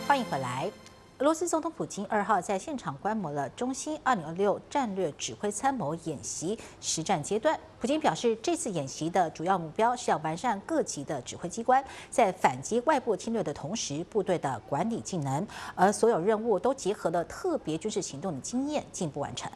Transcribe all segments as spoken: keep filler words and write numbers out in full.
欢迎回来。俄罗斯总统普京二号在现场观摩了中心二零二六战略指挥参谋演习实战阶段。普京表示，这次演习的主要目标是要完善各级的指挥机关在反击外部侵略的同时，部队的管理技能，而所有任务都结合了特别军事行动的经验，进一步完成。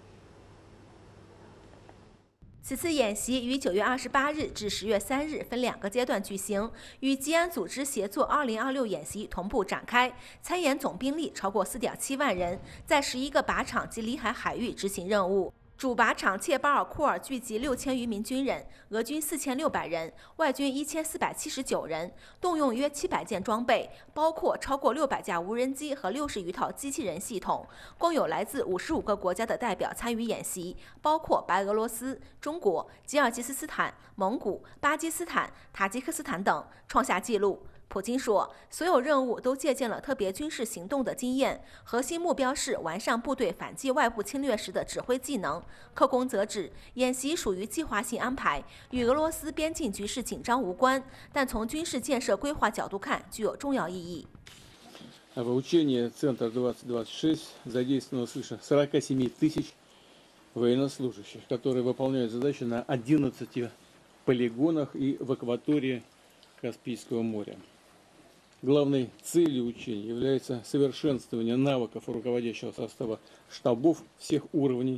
此次演习于九月二十八日至十月三日分两个阶段举行，与吉安组织协作二零二六演习同步展开。参演总兵力超过四点七万人，在十一个靶场及里海海域执行任务。 主靶场切巴尔库尔聚集六千余名军人，俄军四千六百人，外军一千四百七十九人，动用约七百件装备，包括超过六百架无人机和六十余套机器人系统。共有来自五十五个国家的代表参与演习，包括白俄罗斯、中国、吉尔吉斯斯坦、蒙古、巴基斯坦、塔吉克斯坦等，创下纪录。 普京说，所有任务都借鉴了特别军事行动的经验，核心目标是完善部队反击外部侵略时的指挥技能。克宫则指，演习属于计划性安排，与俄罗斯边境局势紧张无关，但从军事建设规划角度看，具有重要意义。 В учении Центр двадцать двадцать шесть задействовано свыше сорока семи тысяч военнослужащих, которые выполняют задачи на одиннадцати полигонах и в акватории Каспийского моря. Главной целью учений является совершенствование навыков руководящего состава штабов всех уровней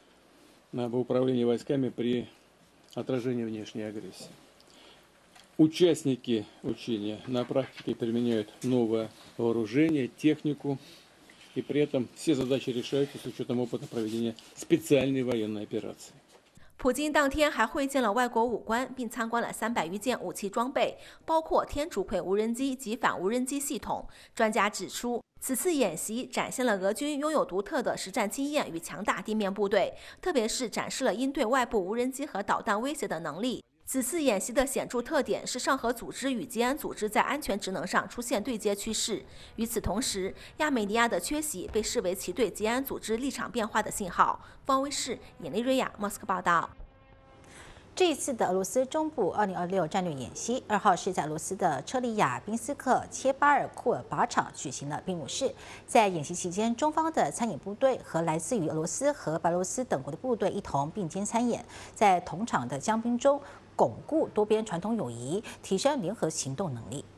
в управлении войсками при отражении внешней агрессии. Участники учения на практике применяют новое вооружение, технику, и при этом все задачи решаются с учетом опыта проведения специальной военной операции. 普京当天还会见了外国武官，并参观了三百余件武器装备，包括天竺葵无人机及反无人机系统。专家指出，此次演习展现了俄军拥有独特的实战经验与强大地面部队，特别是展示了应对外部无人机和导弹威胁的能力。 此次演习的显著特点是上合组织与吉安组织在安全职能上出现对接趋势。与此同时，亚美尼亚的缺席被视为其对吉安组织立场变化的信号。方威视尹丽瑞亚莫斯科报道。 这一次的俄罗斯中部二零二六战略演习，二号是在俄罗斯的车里亚宾斯克切巴尔库尔靶场举行了闭幕式。在演习期间，中方的参演部队和来自于俄罗斯和白俄罗斯等国的部队一同并肩参演，在同场的将兵中巩固多边传统友谊，提升联合行动能力。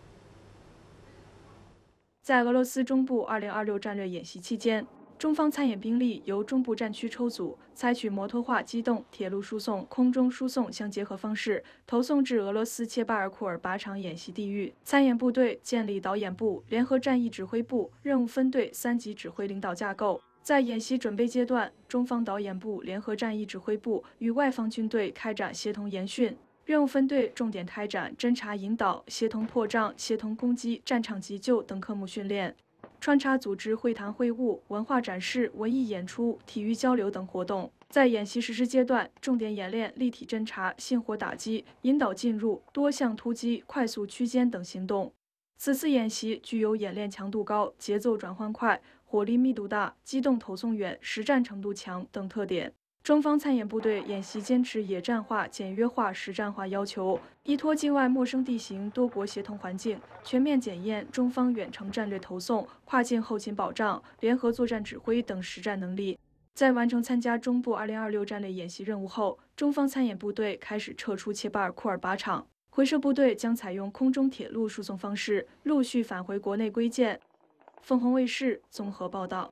在俄罗斯中部二零二六战略演习期间，中方参演兵力由中部战区抽组，采取摩托化机动、铁路输送、空中输送相结合方式，投送至俄罗斯切巴尔库尔靶场演习地域。参演部队建立导演部、联合战役指挥部、任务分队三级指挥领导架构。在演习准备阶段，中方导演部、联合战役指挥部与外方军队开展协同研训。 任务分队重点开展侦察引导、协同破障、协同攻击、战场急救等科目训练，穿插组织会谈会晤、文化展示、文艺演出、体育交流等活动。在演习实施阶段，重点演练立体侦察、信火打击、引导进入、多项突击、快速区间等行动。此次演习具有演练强度高、节奏转换快、火力密度大、机动投送远、实战程度强等特点。 中方参演部队演习坚持野战化、简约化、实战化要求，依托境外陌生地形、多国协同环境，全面检验中方远程战略投送、跨境后勤保障、联合作战指挥等实战能力。在完成参加中部二零二六战略演习任务后，中方参演部队开始撤出切巴尔库尔靶场，回收部队将采用空中铁路输送方式，陆续返回国内归建。凤凰卫视综合报道。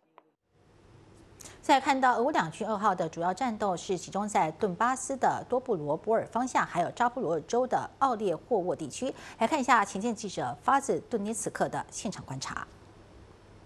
再看到俄乌两军二号的主要战斗是集中在顿巴斯的多布罗波尔方向，还有扎波罗热州的奥列霍沃地区。来看一下前线记者发自顿涅茨克的现场观察。